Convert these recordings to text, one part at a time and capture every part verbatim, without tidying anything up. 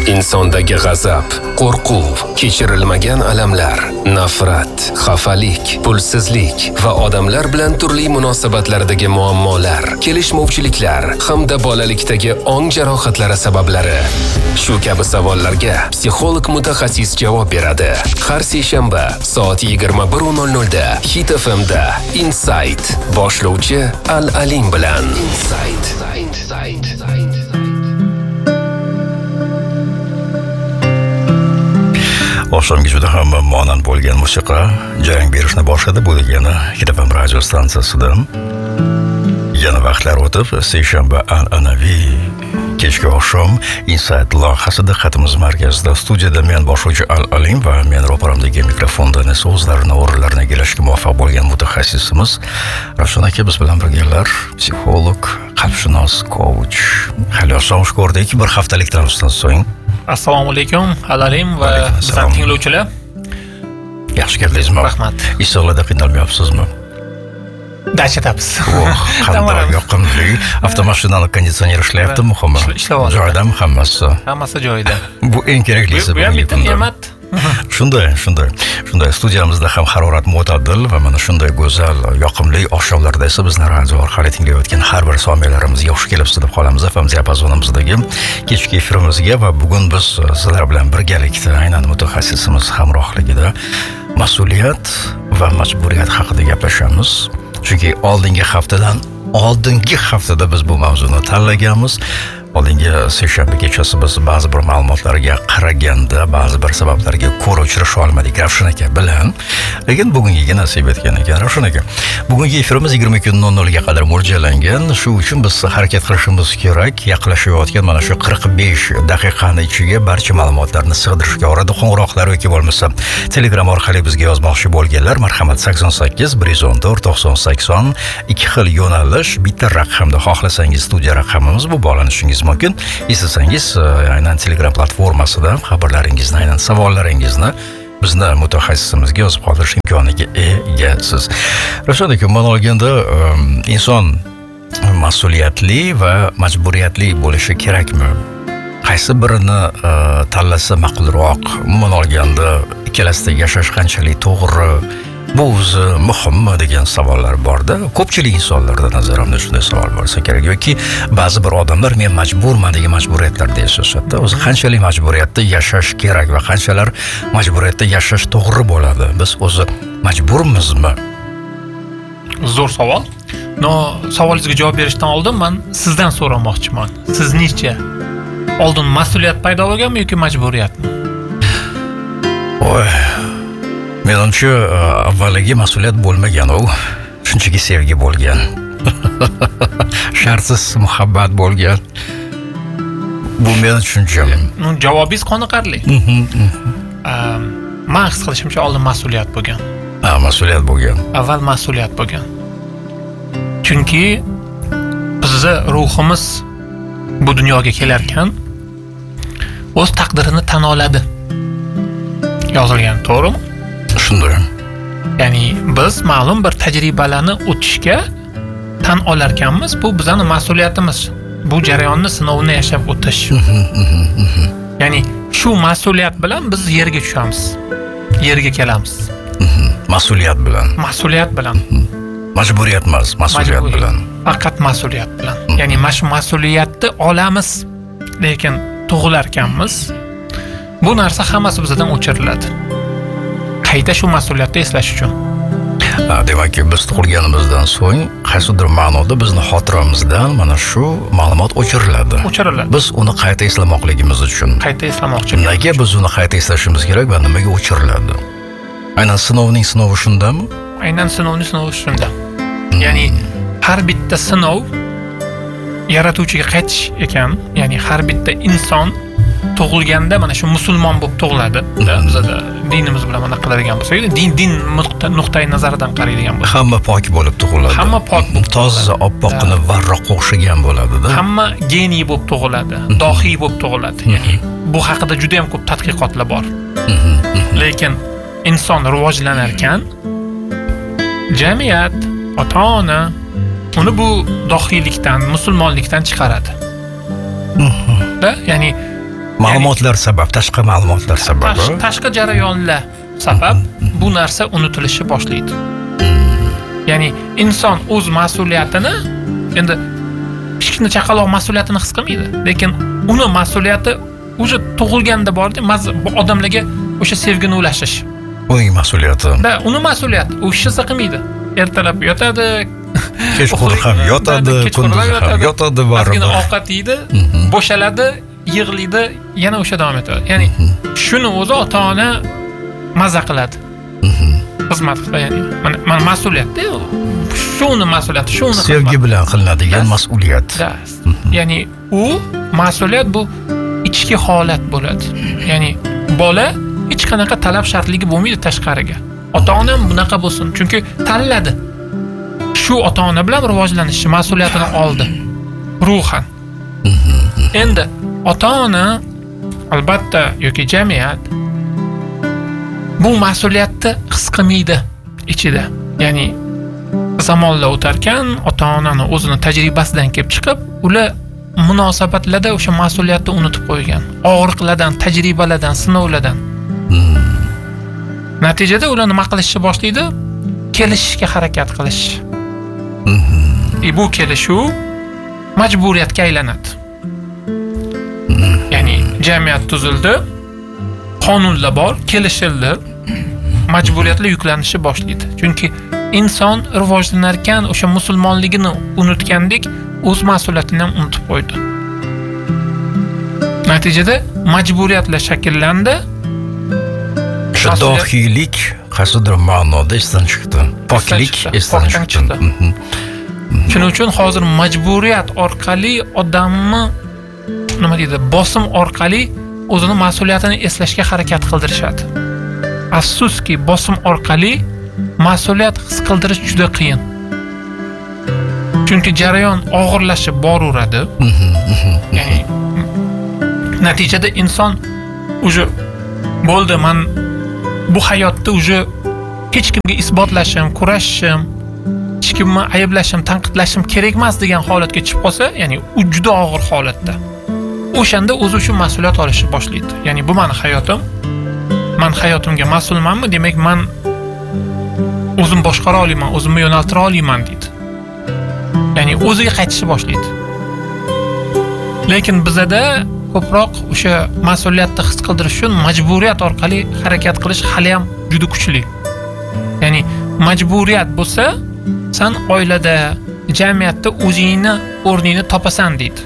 Insondagi g'azab, qo'rquv, kechirilmagan alamlar, nafrat, xafalik, pulsizlik va odamlar bilan turli munosabatlardagi muammolar, kelishmovchiliklar hamda bolalikdagi ong jarohatlari sabablari. Shu kabi savollarga psixolog mutaxassis javob beradi. Har seshanba soat yigirma bir nol nol da Hit F M da Insight boshlovchi Al-Alim bilan. Insight. Insight. Oqshomgi juda ham monand bo'lgan musiqa jarang berishni boshladi. Bu degani Hit F M radio stansiyasida yana vaqtlar o'tib, seshanba an'anaviy kechki oqshom Insight loyihasida diqqatimiz markazida studiyada men boshlovchi Al-Alim va men ro'paramdagi mikrofonda esa o'zlarini o'rinlarini egallashga muvaffaq bo'lgan mutaxassisimiz Ravshan aka biz bilan birgalar, psixolog, qalbshunos, coach. Hali oqshom ko'rdik, bir haftalik tanishdan so'ng. Assalomu alaykum, Al-Alim va bizning tinglovchilar. Yaxshi keldingizmi? Rahmat. Ishlarda qiynalmayapsizmi? Dachadamiz. Qanday yoqimli. Avtomashinani konditsioner ishlayapti, muhimi. Ishlayapti. Joyidami hammasi? Hammasi joyida. Bu eng keraklisi bugungi kunda. Shunday, shunday. Shunday studiyamizda ham harorat mo'tadil va mana shunday go'zal, yoqimli oqshomlarda esa bizni radio orqali tinglayotgan har bir somiyalarimizga xush kelibsiz deb qolamiz. F M diapazonimizdagi kechki efirimizga va bugun biz sizlar bilan birgalikda aynan mutaxassisimiz hamrohligida mas'uliyat va majburiyat haqida gaplashamiz. Chunki oldingi haftadan oldingi haftada biz bu mavzuni tanlaganmiz. Oldingi seshanba kechasi biz ba'zi bir ma'lumotlarga qaraganda ba'zi bir sabablarga ko'ra uchrasha olmadik Ravshan aka bilan. Lekin bugungiga nasib etgan ekan Ravshan aka. Bugungi efirimiz yigirma ikki nol nol ga qadar mo'ljallangan. Shu uchun biz harakat qilishimiz kerak. Yaqinlashayotgan mana shu qirq besh daqiqani ichiga barcha ma'lumotlarni sig'dirishga orada qo'ng'iroqlar yoki bo'lmasa Telegram orqali bizga yozmoqchi bo'lganlar marhamat sakson sakkiz bir yuz o'n to'rt to'qson sakson ikki xil yo'nalish, bitta raqamda xohlasangiz studiya raqamimiz bu bog'lanishingiz mumkin. Istasangiz aynan Telegram platformasida xabarlaringizni, aynan savollaringizni bizni mutaxassisimizga yozib qoldirish imkoniga egasiz. Ravshan aka, men olganda inson mas'uliyatli va majburiyatli bo'lishi kerakmi? Qaysi birini tanlasa ma'qulroq? Men olganda ikkalasida yashash qanchalik to'g'ri? Bu o'zi muhimmi degan savollar borda. Ko'pchilik insonlarda nazarimda shunday savol bo'lsa kerak yoki ba'zi bir odamlar men majburman degan majburiyatlarda yashashadi. O'zi qanchalik majburiyatda yashash kerak va qanchalar majburiyatda yashash to'g'ri bo'ladi? Biz o'zi majburmizmi? Zo'r savol. No, savolingizga javob berishdan oldin men sizdan so'ramoqchiman. Sizningcha oldin mas'uliyat paydo bo'lganmi yoki majburiyatmi? Oy. Menimcha avvaliga mas'uliyat bo'lmagan, u shunchaki sevgi bo'lgan. Shartsiz muhabbat bo'lgan. Bu meni tushuncham. Javobingiz qoniqarli. Men his qilishimcha oldin mas'uliyat bo'lgan. Ha, mas'uliyat bo'lgan. Avval mas'uliyat bo'lgan. Chunki bizni ruhimiz bu dunyoga kelar ekan o'z taqdirini tan oladi. Yozilgan, to'g'rimi? Shunday. Ya'ni biz ma'lum bir tajribalarni o'tishga tan olar ekanmiz. Bu bizning mas'uliyatimiz. Bu jarayonni sinovini yashab o'tish. Ya'ni shu mas'uliyat bilan biz yerga tushamiz. Yerga kelamiz. Mas'uliyat bilan. Mas'uliyat bilan. Majburiyat emas, mas'uliyat bilan. Faqat mas'uliyat bilan. Ya'ni mana shu mas'uliyatni olamiz, lekin tug'ilar ekanmiz. Bu narsa hammasi bizdan o'chiriladi. Qayta shu mas'uliyatni eslash uchun. Demak, biz tug'ilganimizdan so'ng qaysidir ma'noda bizning xotiramizdan mana shu ma'lumot o'chiriladi. O'chiriladi. Biz uni qayta eslamoqligimiz uchun. Qayta eslamoqchi. Nega biz uni qayta eslashimiz kerak va nimaga o'chiriladi? Aynan sinovning sinovi shundami? Aynan sinovning sinovi shunda. Ya'ni har bitta sinov yaratuvchiga qaytish ekan. Ya'ni har bitta inson tug'ilganda mana shu musulmon bo'lib tug'iladi. Bizda dinimiz bilan mana qiladigan bo'lsak, din din nuqtai nazaridan qaraydigan bo'lsak, hamma pok bo'lib tug'iladi. Hamma pok bo'lib toza, oppoqni varroq o'xshagan bo'ladi-da. Hamma geniy bo'lib tug'iladi, dohiy bo'lib tug'iladi. Ya'ni bu haqida juda ham ko'p tadqiqotlar bor. Lekin inson rivojlanar ekan, jamiyat, ota-ona uni bu dohiylikdan, musulmonlikdan chiqaradi. Da, ya'ni Ma'lumotlar sabab, tashqi ma'lumotlar sabab. Tash- tashqi jarayonlar sabab bu narsa unutilishi boshlaydi. Ya'ni inson o'z mas'uliyatini, endi kichkina chaqaloq mas'uliyatini his qilmaydi, lekin uni mas'uliyati o'sha tug'ilganda bordi, odamlarga o'sha sevgini ulashish. Uning mas'uliyati. Da, uni mas'uliyati, u his qilmaydi. Ertalab yotadi, kechqurun ham yotadi, kunduz ham yotadi, baribir ovqat yeydi, bo'shaladi, yig'laydi, yana o'sha davom etadi. Ya'ni shuni o'zi ota-ona maza qiladi. Xizmat qiladi, ya'ni mana mas'uliyatda, shuni mas'uliyati, shuni sevgi bilan qilinadigan mas'uliyat. Ya'ni u mas'uliyat bu ichki holat bo'ladi. Ya'ni bola hech qanaqa talab shartligi bo'lmaydi tashqariga. Ota-onam bunaqa bo'lsin, chunki tanladi. Shu ota-ona bilan rivojlanishi mas'uliyatini oldi. Ruhan. Endi ota-ona albatta yoki jamiyat bu mas'uliyatni his qilmaydi ichida. Ya'ni zamonlar o'tarkan, ota-onani o'zini tajribasidan kelib chiqib, ular munosabatlarda o'sha mas'uliyatni unutib qo'ygan. Og'riqlardan, tajribalardan, sinovlardan. Natijada ular nima qilishni boshlaydi? Kelishishga harakat qilish. E bu kelishuv majburiyatga aylanadi. Ya'ni jamiyat tuzildi, qonunlar bor, kelishildi, majburiyatlar yuklanishi boshlaydi. Chunki inson rivojlanar ekan, o'sha musulmonligini unutgandek, o'z mas'uliyatini ham unutib qo'ydi. Natijada majburiyatlar shakllandi. Dohiylik qasddir ma'noda esdan chiqdi. Poklik esdan chiqdi. Shuning uchun hozir majburiyat orqali odamni nima deydi, bosim orqali o'zini mas'uliyatini eslashga harakat qildirishadi. Afsuski, bosim orqali mas'uliyat his qildirish juda qiyin. Chunki jarayon og'irlashib boraveradi. Ya'ni natijada inson o'sha bo'ldi, men bu hayotda o'sha hech kimga isbotlashim, kurashishim, hech kimni ayblashim, tanqidlashim kerak emas degan holatga chiqib qolsa, ya'ni u juda og'ir holatda. O'shanda o'zi uchun mas'uliyat olishni boshlaydi. Ya'ni bu meni hayotim. Men hayotimga mas'ulmanmi? Demak, men o'zim boshqara olaman, o'zimni yo'naltira olaman deydi. Ya'ni o'ziga qaytishni boshlaydi. Lekin bizada ko'proq o'sha mas'uliyatni his qildirish uchun majburiyat orqali harakat qilish hali ham juda kuchli. Ya'ni majburiyat bo'lsa, sen oilada, jamiyatda o'zingni o'rningni topasan deydi.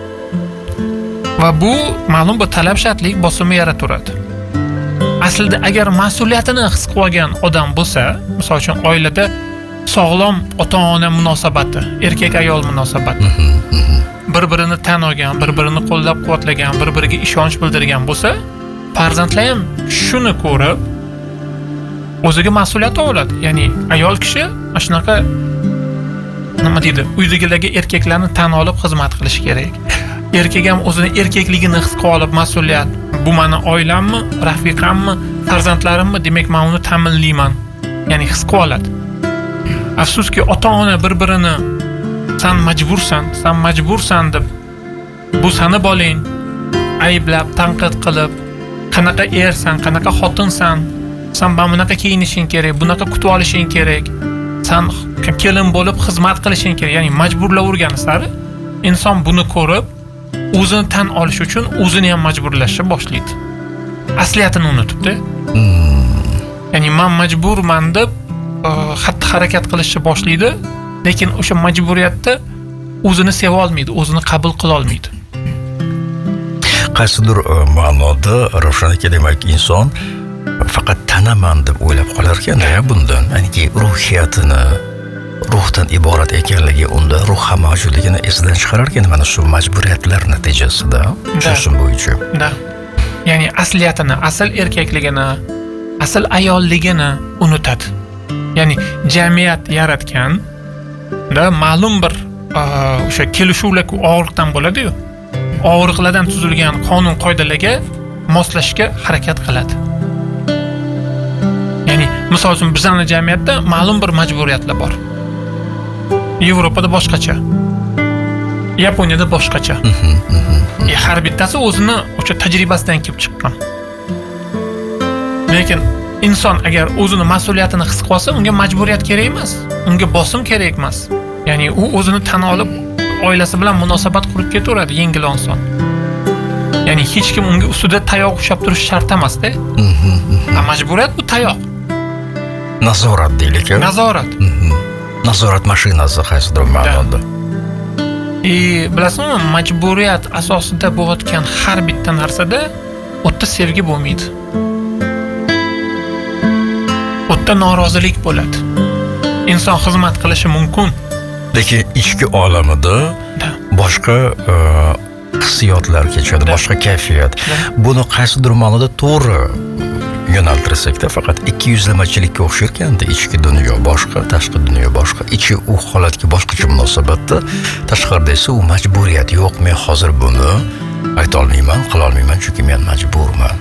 Va bu ma'lum bir talab shartlik bosimni yarataveradi. Aslida agar mas'uliyatini his qilgan odam bo'lsa, misol uchun oilada sog'lom ota-ona munosabati, erkak-ayol munosabati, bir-birini tan olgan, bir-birini qo'llab-quvvatlagan, bir-biriga ishonch bildirgan bo'lsa, farzandlar ham shuni ko'rib o'ziga mas'uliyat oladi. Ya'ni ayol kishi mana shunaqa nima deydi, uydagilarga erkaklarni tan olib xizmat qilish kerak. Erkak ham o'zini erkakligini his qilib olib mas'uliyat, bu meni oilammi, rafiqammi, farzandlarimmi, demak men uni ta'minlayman. Ya'ni his qilib oladi. Afsuski, ota-ona bir-birini sen majbursan, sen majbursan deb bu seni bolang ayblab, tanqid qilib, qanaqa ersan, qanaqa xotinsan, sen mana bunaqa kiyinishing kerak, bunaqa kutib olishing kerak, sen kelin bo'lib xizmat qilishing kerak. Ya'ni majburlavergani sari inson buni ko'rib, o'zini tan olish uchun o'zini ham majburlashni boshlaydi. Asliyatini unutibdi. Ya'ni men majburman deb xatti harakat qilishni boshlaydi, lekin o'sha majburiyatda o'zini seva olmaydi, o'zini qabul qila olmaydi. Qaysidir ma'noda ravshanki, demak inson faqat tanaman deb o'ylab qolar ekan-da bundan, ya'ni ruhiyatini, ruhdan iborat ekanligi, unda ruh ham mavjudligini esdan chiqarar ekan mana shu majburiyatlar natijasida. Tushunishim bo'yicha. Da. Ya'ni asliyatini, asl erkakligini, asl ayolligini unutadi. Ya'ni jamiyat yaratgan da ma'lum bir o'sha kelishuvlar og'riqdan bo'ladi-yu. Og'riqlardan tuzilgan qonun qoidalarga moslashga harakat qiladi. Ya'ni misol uchun bizning jamiyatda ma'lum bir majburiyatlar bor. Yevropada boshqacha. Yaponiyada boshqacha. E, har bittasi o'zini o'sha tajribasidan kelib chiqqan. Lekin inson agar o'zini mas'uliyatini his qilsa, unga majburiyat kerak emas, unga bosim kerak emas. Ya'ni u o'zini tan olib, oilasi bilan munosabat qurib ketaveradi yengil oson. Ya'ni hech kim unga ustida tayoq ushlab turish shart emas-da. Majburiyat bu tayoq. Nazorat deylik. Nazorat. Nazorat mashinasi qaysidir ma'noda. E, bilasizmi, majburiyat asosida bo'layotgan har bitta narsada o'tda sevgi bo'lmaydi. O'tda norozilik bo'ladi. Inson xizmat qilishi mumkin, lekin ichki olamida boshqa hissiyotlar kechadi, boshqa kayfiyat. Buni qaysidir ma'noda to'g'ri yo'naltirsakda, faqat ikki yuzlamachilikka o'xsharkanda, ichki dunyo boshqa, tashqi dunyo boshqa. Ichi u holatga boshqacha munosabatda, tashqarida esa u majburiyat. Yo'q, men hozir buni ayta olmayman, qila olmayman, chunki men majburman.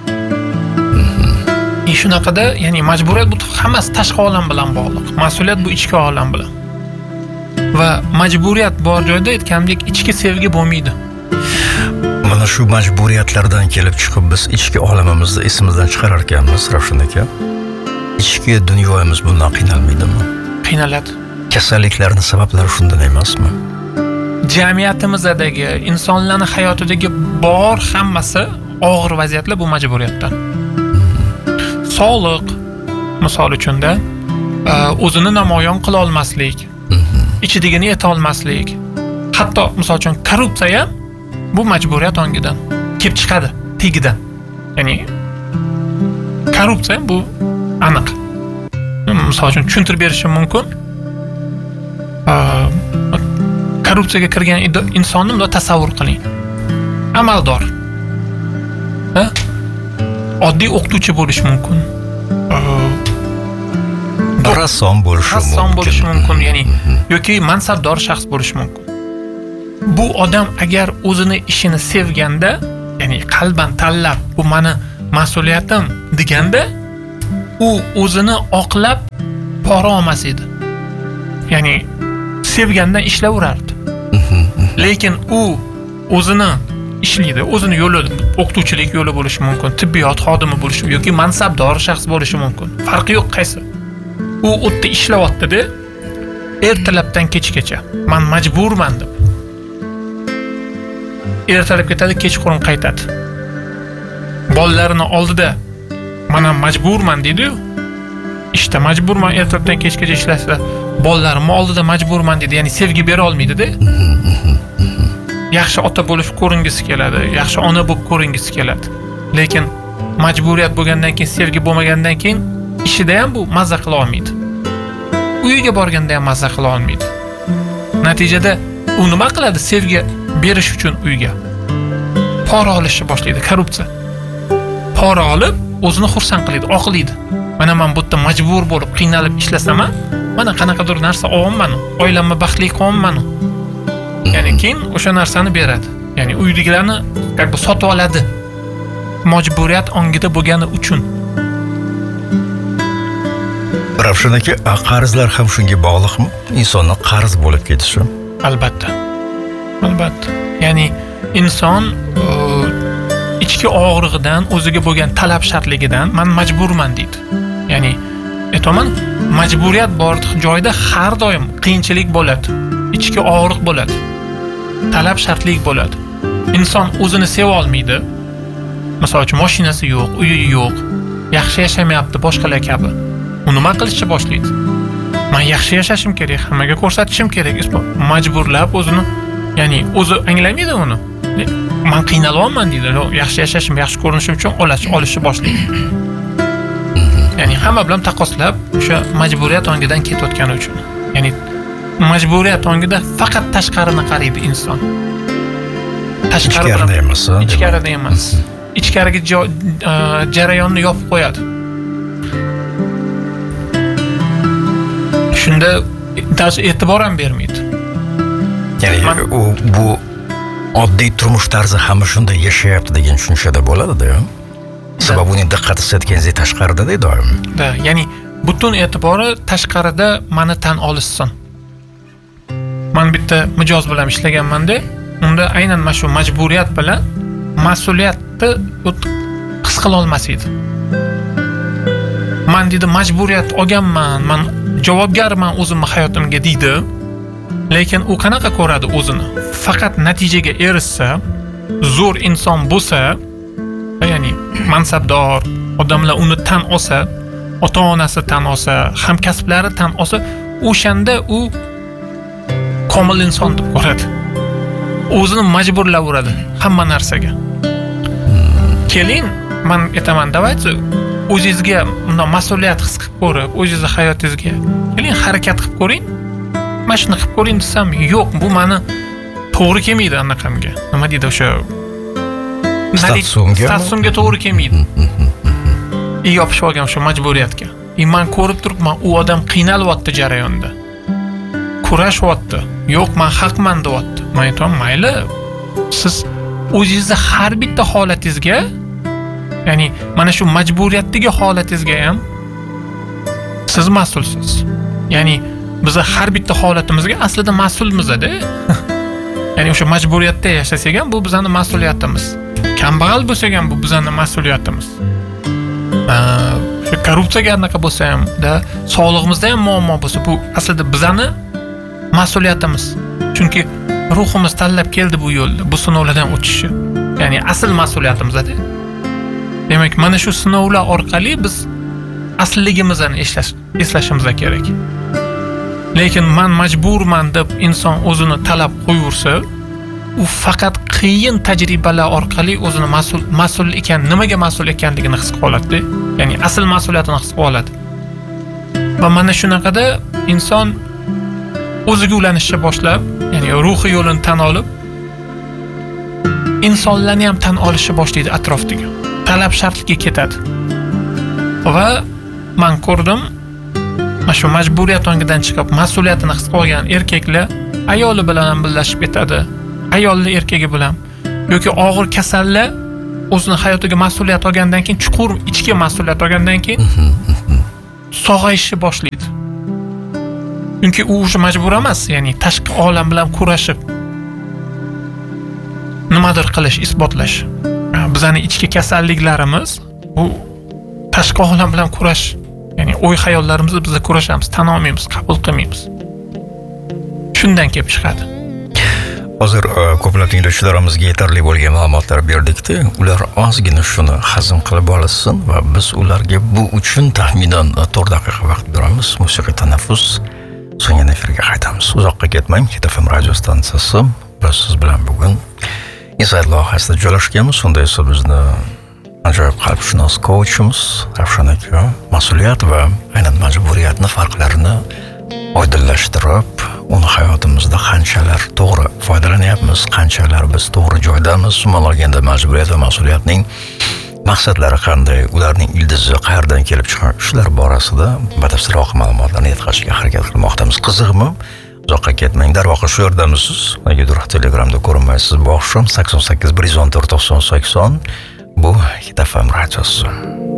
E, shunaqada, ya'ni majburiyat bu hammasi tashqi olam bilan bog'liq. Mas'uliyat bu ichki olam bilan. Va majburiyat bor joyda aytgandek, ichki sevgi bo'lmaydi. Mana shu majburiyatlardan kelib chiqib biz ichki olamimizni esimizdan chiqarar ekanmiz, Ravshan aka. Ichki dunyomiz bundan qiynalmaydimi? Qiynaladi. Kasalliklarning sabablari shundan emasmi? Jamiyatimizdagi, insonlarning hayotidagi bor hammasi og'ir vaziyatlar bu majburiyatdan. Sog'liq, misol uchunda, o'zini namoyon qila olmaslik, ichidigini eta olmaslik, hatto misol uchun korrupsiya ham bu majburiyat ongidan kelib chiqadi, tegidan. Ya'ni korrupsiya bu aniq. Misol uchun tushuntirib berishim mumkin. Korrupsiyaga kirgan insonni bunday tasavvur qiling. Amaldor. Ha? Oddiy o'qituvchi bo'lish mumkin. Rassom bo'lishi mumkin. Rassom bo'lishi mumkin, ya'ni yoki mansabdor shaxs bo'lishi mumkin. Bu odam agar o'zini ishini sevganda, ya'ni qalban tanlab, bu meni mas'uliyatim deganda, u o'zini oqlab pora olmas edi. Ya'ni sevgandan ishlayverardi. Lekin u o'zini ishlaydi, o'zini yo'li, o'qituvchilik yo'li bo'lishi mumkin, tibbiyot xodimi bo'lishi yoki mansabdor shaxs bo'lishi mumkin. Farqi yo'q qaysi. U o'tda ishlayapti-da, ertalabdan kechgacha. Men majburman deb. Ertalab ketadi, kechqurun qaytadi. Bolalarini oldida "Mana majburman" deydi-yu. Ishda majburman, ertalabdan kechgacha ishlasa, bolalarim oldida majburman deydi, ya'ni sevgi bera olmaydi-da. Yaxshi ota bo'lib ko'ringisi keladi, yaxshi ona bo'lib ko'ringisi keladi. Lekin majburiyat bo'lgandan keyin, sevgi bo'lmagandan keyin ishida ham bu mazza qila olmaydi. Uyiga borganda ham mazza qila olmaydi. Natijada u nima qiladi? Sevgi berish uchun uyga pora olishni boshlaydi, korrupsiya. Pora olib, o'zini xursand qiladi, oqlaydi. Mana men bu yerda majbur bo'lib, qiynalib ishlasam, mana qanaqadir narsa olman, oilamni baxtli qilaman. Ya'ni keyin o'sha narsani beradi. Ya'ni uydagilarni как бы sotib oladi. Majburiyat ongida bo'lgani uchun. Ravshan aka, qarzlar ham shunga bog'liqmi? Insonni qarz bo'lib ketishi? Albatta. Albatta. Ya'ni inson ichki og'rig'idan, o'ziga bo'lgan talab shartligidan men majburman deydi. Ya'ni aytaman, majburiyat bor joyda har doim qiyinchilik bo'ladi, ichki og'riq bo'ladi, talab shartlik bo'ladi. Inson o'zini seva olmaydi. Masalan, mashinasi yo'q, uyi yo'q, yaxshi yashamayapti boshqalar kabi. U nima qilishni boshlaydi? Men yaxshi yashashim kerak, hammaga ko'rsatishim kerak. Majburlab o'zini, ya'ni o'zi anglamaydi uni. Men qiynalyapman deydi. Yaxshi yashashim, yaxshi ko'rinishim uchun olash, olishni boshlaydi. Ya'ni hamma bilan taqqoslab o'sha majburiyat ongidan ketayotgani uchun. Ya'ni majburiyat ongida faqat tashqarini qaraydi inson. Tashqarida emas, ichkarida emas. Ichkarigi jarayonni yopib qo'yadi. Shunda e'tibor ham bermaydi. Ya'ni u bu oddiy turmush tarzi hamma shunday yashayapti degan tushunchada bo'ladi-da. Sababi uning diqqati setganingizda tashqarida-da doim. Da, ya'ni butun e'tibori tashqarida meni tan olishsin. men bitta mijoz bilan ishlaganman-da, unda aynan mana shu majburiyat bilan mas'uliyatni his qila olmas edi. Men dedi majburiyat olganman, men javobgarman o'zimni hayotimga deydi. Lekin u qanaqa ko'radi o'zini? Faqat natijaga erishsa, zo'r inson bo'lsa, ya'ni mansabdor odamlar uni tan olsa, ota-onasi tan olsa, hamkasblari tan olsa, o'shanda u komil inson deb ko'radi. O'zini majburlayveradi hamma narsaga. Keling, men aytaman, davaychi o'zingizga bunday mas'uliyat his qilib ko'rib, o'zingizni hayotingizga keling harakat qilib ko'ring. Mana shuni qilib ko'ring desam, yo'q, bu meni to'g'ri kelmaydi anaqamga. Nima deydi o'sha statusumga statusumga to'g'ri kelmaydi. I yopishib olgan o'sha majburiyatga. I men ko'rib turibman, u odam qiynalyapti jarayonda. Kurashyapti. Yo'q, men haqman deyapti. Men aytaman, mayli. Siz o'zingizni har bitta holatingizga, ya'ni mana shu majburiyatdagi holatingizga ham siz mas'ulsiz. Ya'ni biz har bitta holatimizga aslida mas'ulmiz-da. Ya'ni o'sha majburiyatda yashasak ham bu bizning mas'uliyatimiz. Kambag'al bo'lsak ham bu bizning mas'uliyatimiz. Shu korrupsiyaga anaqa bo'lsa ham, da sog'lig'imizda ham muammo bo'lsa, bu aslida bizning mas'uliyatimiz. Chunki ruhimiz tanlab keldi bu yo'lda, bu sinovlardan o'tishni. Ya'ni asl mas'uliyatimiz-da. Demak, mana shu sinovlar orqali biz asligimizni eslash, eslashimiz kerak. Lekin men majburman deb inson o'zini talab qo'yursa, u faqat qiyin tajribalar orqali o'zini mas'ul mas'ul ekan, nimaga mas'ul ekanligini his qilib oladi. Ya'ni asl mas'uliyatini his qilib oladi. Va mana shunaqada inson o'ziga ulanishga boshlab, ya'ni ruhiy yo'lini tan olib, insonlarni ham tan olishni boshlaydi atrofdagi. Talab shartga ketadi. Va men ko'rdim, mana shu majburiyat ongidan chiqib mas'uliyatini his qilgan erkaklar ayoli bilan ham birlashib ketadi. Ayolli erkagi bilan yoki og'ir kasallar o'zini hayotiga mas'uliyat olgandan keyin, chuqur ichki mas'uliyat olgandan keyin sog'ayishni boshlaydi. Chunki u o'sha majbur emas, ya'ni tashqi olam bilan kurashib nimadir qilish, isbotlash. Bizning ichki kasalliklarimiz bu tashqi olam bilan kurash. Ya'ni o'y xayollarimizni biz kurashamiz, tan olmaymiz, qabul qilmaymiz. Shundan kelib chiqadi. Hozir ko'plab tinglovchilarimizga yetarli bo'lgan ma'lumotlar berdik-da, ular ozgina shuni hazm qilib olsin va biz ularga bu uchun taxminan to'rt daqiqa vaqt beramiz. Musiqiy tanaffus, so'ng yana efirga qaytamiz. Uzoqqa ketmang. Hit F M radio stansiyasi biz siz bilan bugun Inside loyihasida joylashganmiz. Shunday esa bizni ajoyib qalbshunos coachimiz Ravshan aka mas'uliyat va aynan majburiyatni farqlarini oydinlashtirib, uni hayotimizda qanchalar to'g'ri foydalanyapmiz, qanchalar biz to'g'ri joydamiz, umuman olganda majburiyat va mas'uliyatning maqsadlari qanday, ularning ildizi qayerdan kelib chiqqan, shular borasida batafsilroq ma'lumotlarni yetkazishga harakat qilmoqdamiz. Qiziqmi? Uzoqqa ketmang. Darvoqe shu yerdamisiz. Negadir Telegramda ko'rinmaysiz. Bu oqshom sakson sakkiz bir yuz o'n to'rt to'qson sakson bu Hit F M radiosi.